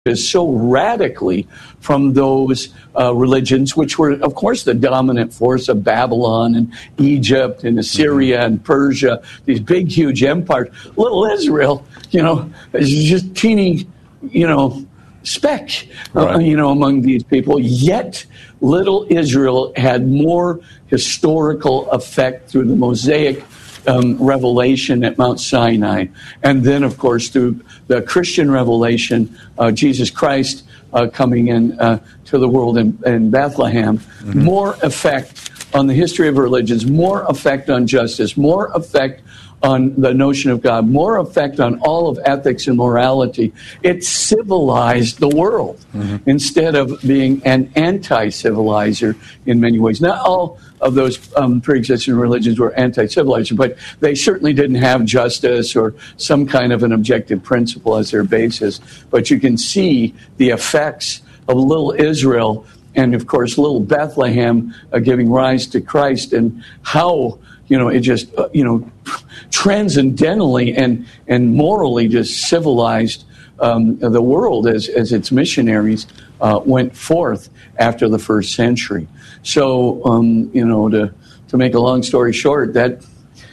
is so radically from those religions, which were, of course, the dominant force of Babylon and Egypt and Assyria and Persia, these big, huge empires. Little Israel, is just teeny, speck, among these people. Yet, little Israel had more historical effect through the Mosaic revelation at Mount Sinai, and then, of course, through the Christian revelation, Jesus Christ coming in to the world in Bethlehem. More effect on the history of religions, more effect on justice, more effect on the notion of God, more effect on all of ethics and morality. It civilized the world instead of being an anti-civilizer in many ways. Not all of those pre-existing religions were anti-civilizer, but they certainly didn't have justice or some kind of an objective principle as their basis. But you can see the effects of little Israel and, of course, little Bethlehem giving rise to Christ, and how it just, transcendentally and morally just civilized the world as its missionaries went forth after the first century. So, to make a long story short, that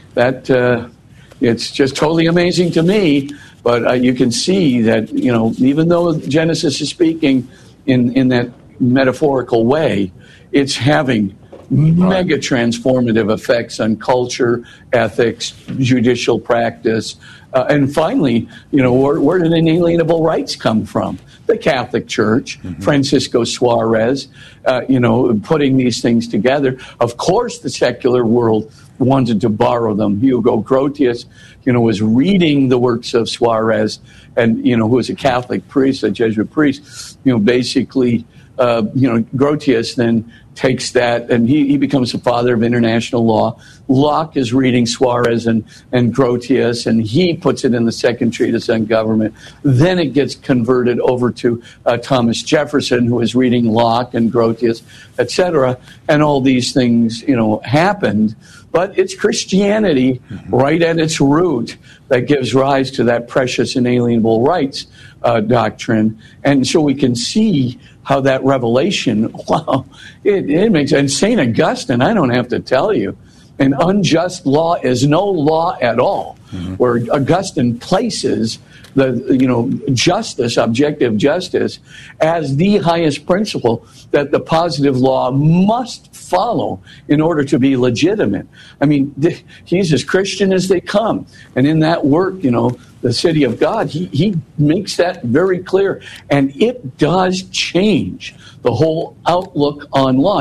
it's just totally amazing to me. But you can see that, even though Genesis is speaking in that metaphorical way, it's having mega transformative effects on culture, ethics, judicial practice, and finally, where did inalienable rights come from? The Catholic Church, Francisco Suarez, putting these things together. Of course, the secular world wanted to borrow them. Hugo Grotius, was reading the works of Suarez, and who was a Catholic priest, a Jesuit priest. Basically, Grotius then takes that, and he becomes the father of international law. Locke is reading Suarez and Grotius, and he puts it in the second treatise on government. Then it gets converted over to Thomas Jefferson, who is reading Locke and Grotius, etc. And all these things, happened. But it's Christianity right at its root that gives rise to that precious inalienable rights doctrine. And so we can see how that revelation, it makes, and St. Augustine, I don't have to tell you, an unjust law is no law at all, where Augustine places the, justice, objective justice, as the highest principle that the positive law must follow in order to be legitimate. I mean, he's as Christian as they come. And in that work, the City of God, he makes that very clear. And it does change the whole outlook on law.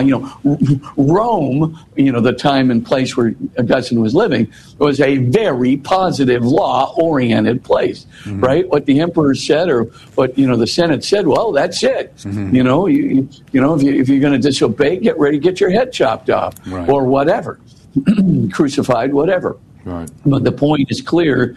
Rome, the time and place where Augustine was living, was a very positive law-oriented place, right? What the emperor said or what, the Senate said, well, that's it. If you're going to disobey, get ready, get your head chopped off or whatever, crucified, whatever. Right. But the point is clear.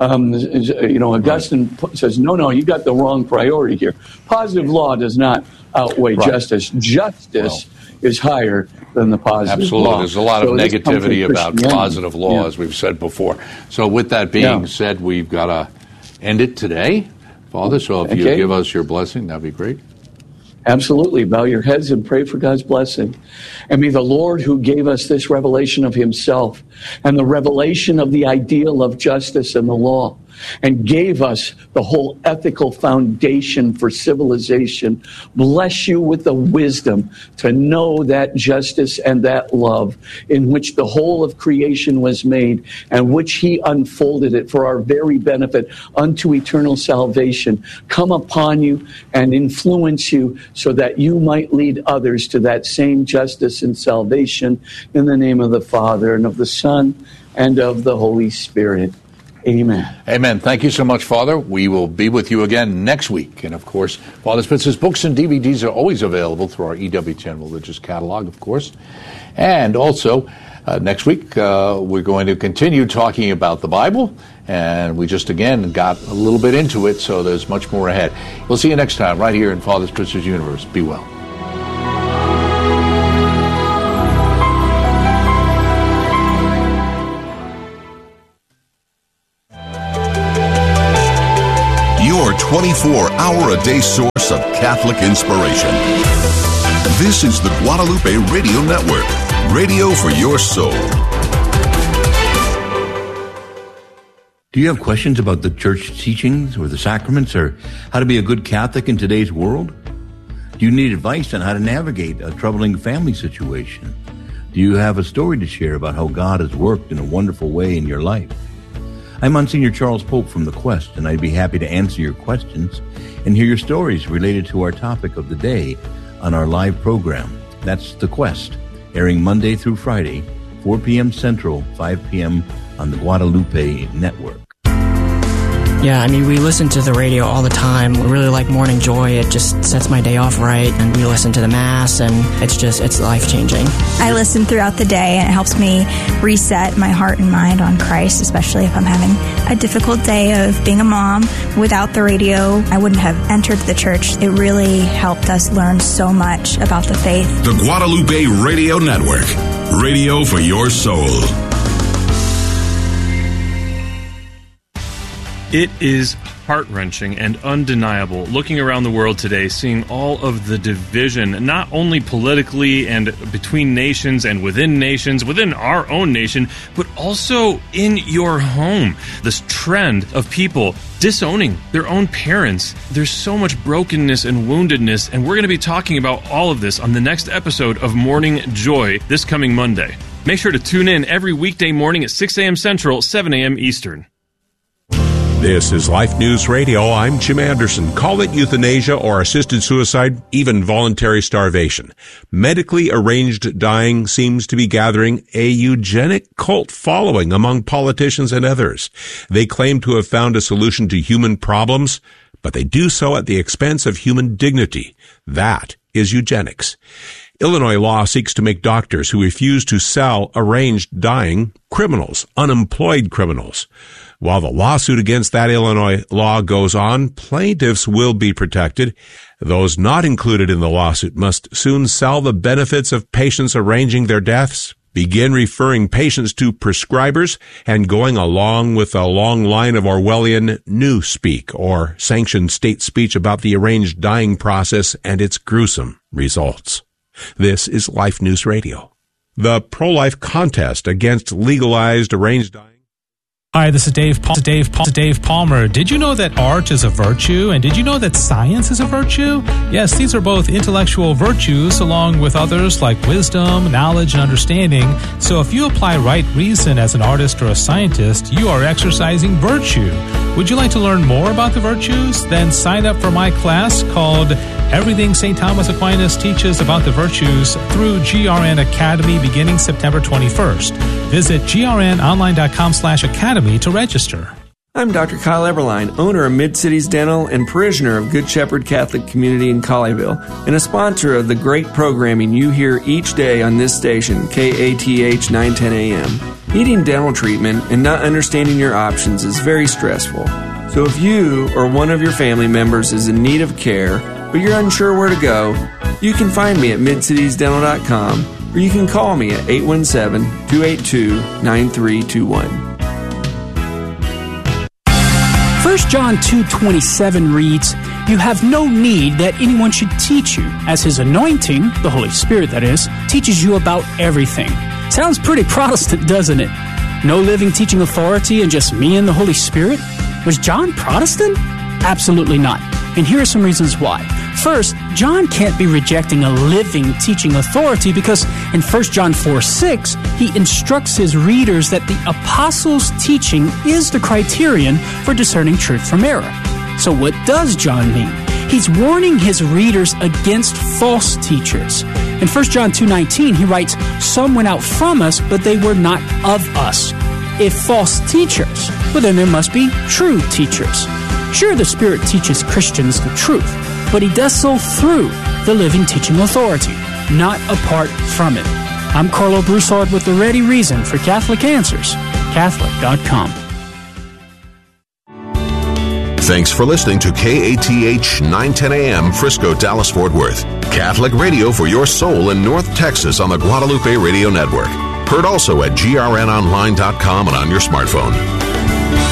Augustine says, no, you got the wrong priority here. Positive law does not outweigh justice. Justice is higher than the positive law. There's a lot of negativity about positive law, as we've said before. So with that being said, we've got to end it today, Father. So if you give us your blessing, that'd be great. Absolutely. Bow your heads and pray for God's blessing. And may the Lord, who gave us this revelation of himself and the revelation of the ideal of justice and the law, and gave us the whole ethical foundation for civilization, bless you with the wisdom to know that justice and that love in which the whole of creation was made, and which he unfolded it for our very benefit unto eternal salvation, come upon you and influence you so that you might lead others to that same justice and salvation, in the name of the Father and of the Son and of the Holy Spirit. Amen. Amen. Thank you so much, Father. We will be with you again next week. And, of course, Father Spitzer's books and DVDs are always available through our EWTN Religious Catalog, of course. And also, next week, we're going to continue talking about the Bible. And we just, again, got a little bit into it, so there's much more ahead. We'll see you next time right here in Father Spitzer's Universe. Be well. 24-hour-a-day source of Catholic inspiration. This is the Guadalupe Radio Network, radio for your soul. Do you have questions about the church teachings or the sacraments or how to be a good Catholic in today's world? Do you need advice on how to navigate a troubling family situation? Do you have a story to share about how God has worked in a wonderful way in your life? I'm Monsignor Charles Pope from The Quest, and I'd be happy to answer your questions and hear your stories related to our topic of the day on our live program. That's The Quest, airing Monday through Friday, 4 p.m. Central, 5 p.m. on the Guadalupe Network. Yeah, I mean, we listen to the radio all the time. We really like Morning Joy. It just sets my day off right. And we listen to the Mass, and it's life-changing. I listen throughout the day, and it helps me reset my heart and mind on Christ, especially if I'm having a difficult day of being a mom. Without the radio, I wouldn't have entered the church. It really helped us learn so much about the faith. The Guadalupe Radio Network, radio for your soul. It is heart-wrenching and undeniable looking around the world today, seeing all of the division, not only politically and between nations and within our own nation, but also in your home. This trend of people disowning their own parents. There's so much brokenness and woundedness, and we're going to be talking about all of this on the next episode of Morning Joy this coming Monday. Make sure to tune in every weekday morning at 6 a.m. Central, 7 a.m. Eastern. This is Life News Radio. I'm Jim Anderson. Call it euthanasia or assisted suicide, even voluntary starvation. Medically arranged dying seems to be gathering a eugenic cult following among politicians and others. They claim to have found a solution to human problems, but they do so at the expense of human dignity. That is eugenics. Illinois law seeks to make doctors who refuse to sell arranged dying criminals, unemployed criminals. While the lawsuit against that Illinois law goes on, plaintiffs will be protected. Those not included in the lawsuit must soon sell the benefits of patients arranging their deaths, begin referring patients to prescribers, and going along with a long line of Orwellian newspeak or sanctioned state speech about the arranged dying process and its gruesome results. This is Life News Radio. The pro-life contest against legalized arranged dying. Hi, this is Dave Palmer. Did you know that art is a virtue? And did you know that science is a virtue? Yes, these are both intellectual virtues along with others like wisdom, knowledge, and understanding. So if you apply right reason as an artist or a scientist, you are exercising virtue. Would you like to learn more about the virtues? Then sign up for my class called Everything St. Thomas Aquinas Teaches About the Virtues through GRN Academy beginning September 21st. Visit grnonline.com/academy to register. I'm Dr. Kyle Eberline, owner of Mid-Cities Dental and parishioner of Good Shepherd Catholic Community in Colleyville, and a sponsor of the great programming you hear each day on this station, KATH 910 AM. Needing dental treatment and not understanding your options is very stressful. So if you or one of your family members is in need of care, but you're unsure where to go, you can find me at midcitiesdental.com, or you can call me at 817-282-9321. 1 John 2:27 reads, "You have no need that anyone should teach you, as his anointing, the Holy Spirit that is, teaches you about everything." Sounds pretty Protestant, doesn't it? No living teaching authority and just me and the Holy Spirit? Was John Protestant? Absolutely not. And here are some reasons why. First, John can't be rejecting a living teaching authority because in 1 John 4:6, he instructs his readers that the apostles' teaching is the criterion for discerning truth from error. So what does John mean? He's warning his readers against false teachers. In 1 John 2:19, he writes, "Some went out from us, but they were not of us." If false teachers, well then there must be true teachers. Sure, the Spirit teaches Christians the truth, but he does so through the living teaching authority, not apart from it. I'm Carlo Broussard with the ready reason for Catholic Answers, Catholic.com. Thanks for listening to KATH 910 AM, Frisco, Dallas, Fort Worth. Catholic radio for your soul in North Texas on the Guadalupe Radio Network. Heard also at grnonline.com and on your smartphone.